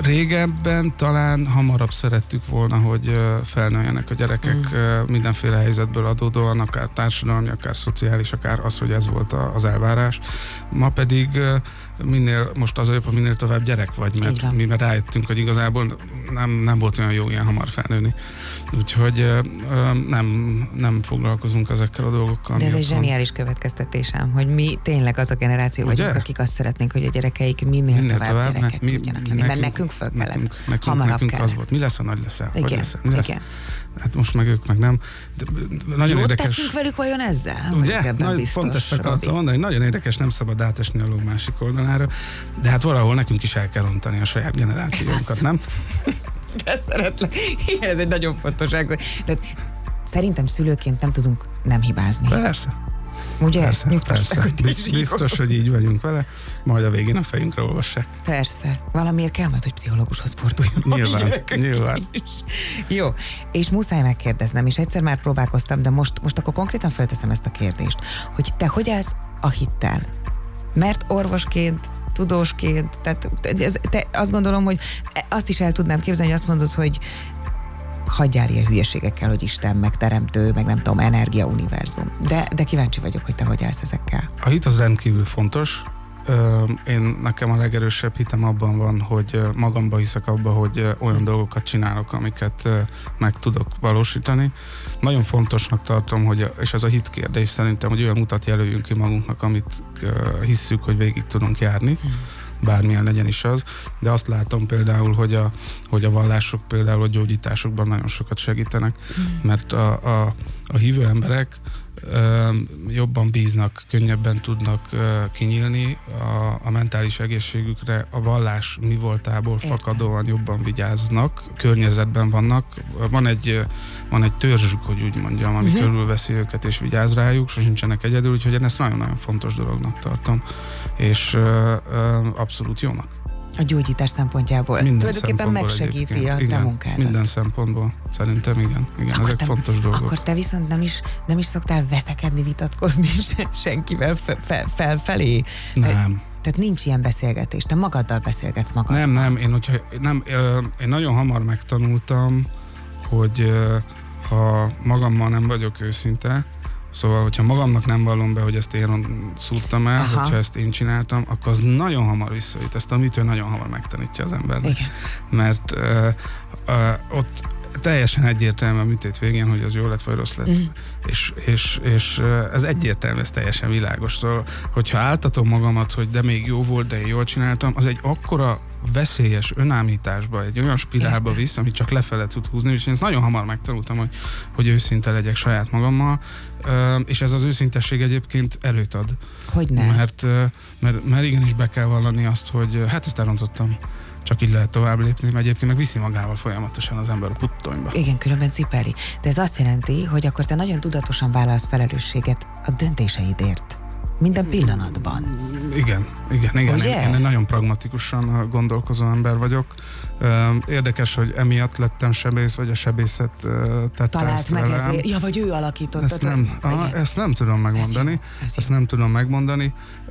Régebben talán hamarabb szerettük volna, hogy felnőjenek a gyerekek mindenféle helyzetből adódóan, akár társadalmi, akár szociális, akár az, hogy ez volt az elvárás. Ma pedig most az jobb, minél tovább gyerek vagy, mert mi már rájöttünk, hogy igazából nem volt olyan jó ilyen hamar felnőni. Úgyhogy nem foglalkozunk ezekkel a dolgokkal. De ez egy zseniális következtetésem, hogy mi tényleg az a generáció vagyunk, akik azt szeretnénk, hogy a gyerekeik minél tovább gyerekek tudjanak lenni. Mert nekünk föl kellett. Hamarabb kellett. Az volt. Mi lesz, ha nagy leszel? Igen. Hát most meg ők meg nem. De nagyon jót érdekes. teszünk velük vajon ezzel? Ugye? Pont ezt akartam mondani, hogy nagyon érdekes, nem szabad átesni a ló másik oldalára, de hát valahol nekünk is el kell rontani a saját generációnkat, nem? De szeretlek. Igen, ez egy nagyon fontos. De szerintem szülőként nem tudunk nem hibázni. Persze. Ugye? Persze. Biztos, hogy így vagyunk vele, majd a végén a fejünkre olvassák. Persze. Valamiért kell majd, hogy pszichológushoz forduljon. Nyilván. Jó, és muszáj megkérdeznem, és egyszer már próbálkoztam, de most akkor konkrétan felteszem ezt a kérdést, hogy te hogy állsz a hittel? Mert orvosként, tudósként, tehát te azt gondolom, hogy azt is el tudnám képzelni, hogy azt mondod, hogy hagyjál ilyen hülyeségekkel, hogy Isten, meg teremtő, meg nem tudom, energia, univerzum. De kíváncsi vagyok, hogy te hogy állsz ezekkel. A hit az rendkívül fontos. Nekem a legerősebb hitem abban van, hogy magamba hiszek abba, hogy olyan dolgokat csinálok, amiket meg tudok valósítani. Nagyon fontosnak tartom, és ez a hit kérdés szerintem, hogy olyan utat jelöljünk ki magunknak, amit hisszük, hogy végig tudunk járni. Bármilyen legyen is az, de azt látom például, hogy a vallások például a gyógyításokban nagyon sokat segítenek, mert a hívő emberek jobban bíznak, könnyebben tudnak kinyílni a mentális egészségükre, a vallás mi voltából fakadóan jobban vigyáznak, környezetben vannak, van egy törzsük, hogy úgy mondjam, ami körülveszi őket és vigyáz rájuk, sosincsenek egyedül, úgyhogy én ezt nagyon-nagyon fontos dolognak tartom, és abszolút jónak. A gyógyítás szempontjából. Minden tulajdonképpen megsegíti a te munkádat. Minden szempontból. Szerintem igen ezek fontos dolgok. Akkor te viszont nem is szoktál veszekedni, vitatkozni senkivel felé. Nem. Tehát nincs ilyen beszélgetés. Te magaddal beszélgetsz magaddal. Nem. Én nagyon hamar megtanultam, hogy ha magammal nem vagyok őszinte, szóval, hogyha magamnak nem vallom be, hogy ezt én szúrtam el, hogyha ezt én csináltam, akkor az nagyon hamar visszaüt. Ezt a mitől nagyon hamar megtanítja az embernek. Igen. Mert ott teljesen egyértelmű a műtét végén, hogy az jó lett vagy rossz lett. És ez egyértelmű, ez teljesen világos. Szóval, hogyha áltatom magamat, hogy de még jó volt, de én jól csináltam, az egy akkora veszélyes önállításba, egy olyan spirálba visz, amit csak lefele tud húzni, úgyhogy ezt nagyon hamar megtanultam, hogy őszinte legyek saját magammal, és ez az őszintesség egyébként erőt ad. Hogyne? Mert igenis be kell vallani azt, hogy hát ezt elrontottam, csak így lehet tovább lépni, mert egyébként meg viszi magával folyamatosan az ember a puttonyba. Igen, különben cipeli. De ez azt jelenti, hogy akkor te nagyon tudatosan vállalsz felelősséget a döntéseidért. Minden pillanatban. Igen. Én nagyon pragmatikusan gondolkozó ember vagyok. Érdekes, hogy emiatt lettem sebész, vagy a sebészet tette talált meg velem. Ezért? Ja, vagy ő alakította. Ezt nem tudom megmondani. Nem tudom megmondani.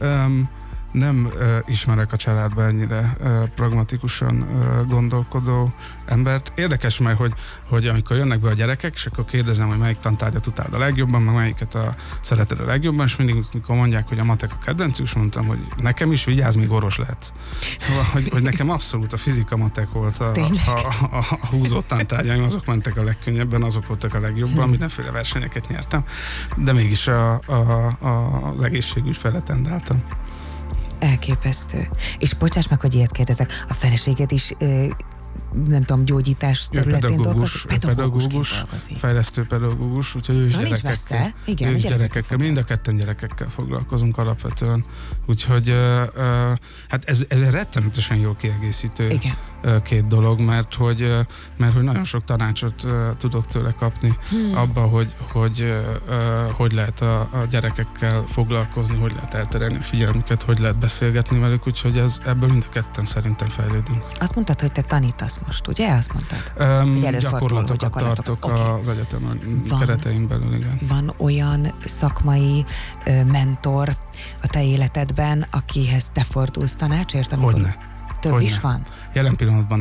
Nem ismerek a családban ennyire pragmatikusan gondolkodó embert. Érdekes meg, hogy amikor jönnek be a gyerekek, és akkor kérdezem, hogy melyik tantárgyat utáld a legjobban, meg melyiket szereted a legjobban, és mindig, amikor mondják, hogy a matek a kedvencük, és mondtam, hogy nekem is vigyázz, még orvos lehetsz. Szóval, hogy nekem abszolút a fizika matek volt a húzó tantárgyaim, azok mentek a legkönnyebben, azok voltak a legjobban, mindenféle versenyeket nyertem, de mégis az egészségügy fele tendáltam. Elképesztő. És bocsáss meg, hogy ilyet kérdezek, a feleséged is nem tudom, gyógyítás területén dolgozik? Pedagógus, fejlesztő pedagógus, úgyhogy ő is gyerekekkel, mind a ketten gyerekekkel foglalkozunk alapvetően. Úgyhogy hát ez rettenetesen jó kiegészítő két dolog, mert hogy nagyon sok tanácsot tudok tőle kapni abba, hogy lehet a gyerekekkel foglalkozni, hogy lehet elterelni a figyelmüket, hogy lehet beszélgetni velük, úgyhogy ebből mind a ketten szerintem fejlődünk. Azt mondtad, hogy te tanítasz most, ugye? Azt mondtad? Gyakorlatokat tartok az egyetem keretein belül, igen. Van olyan szakmai mentor a te életedben, akihez te fordulsz tanácsért? Hogyne. Több is van? Jelen pillanatban